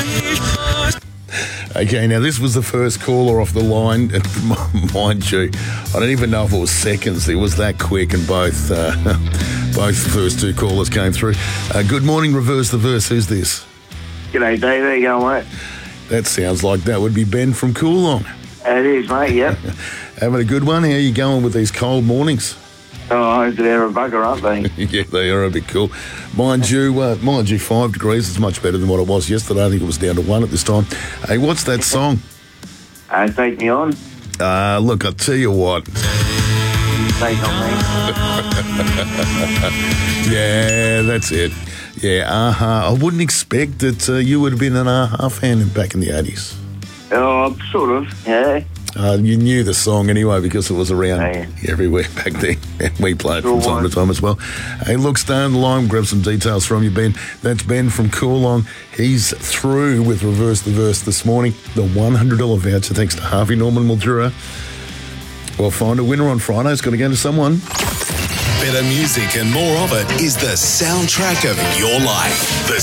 Okay, now this was the first caller off the line. Mind you, I don't even know if it was seconds. It was that quick, and both the first two callers came through. Good morning, Reverse the Verse. Who's this? G'day, Dave. How you going, mate? That sounds like that would be Ben from Coolong. It is, mate, yep. Having a good one? How are you going with these cold mornings? Oh, they're a bugger, aren't they? Yeah, they are a bit cool. Mind you, 5 degrees is much better than what it was yesterday. I think it was down to 1 at this time. Hey, what's that song? Take Me On. Look, I'll tell you what. Take On Me. Yeah, that's it. Yeah, I wouldn't expect that you would have been an fan back in the 80s. Oh, sort of, yeah. You knew the song anyway because it was around everywhere back then. And we played from time to time as well. Hey, look, stay on the line, grab some details from you, Ben. That's Ben from Coolong. He's through with Reverse the Verse this morning. The $100 voucher thanks to Harvey Norman Mildura. We'll find a winner on Friday. It's got to go to someone. Better music and more of it is the soundtrack of your life. The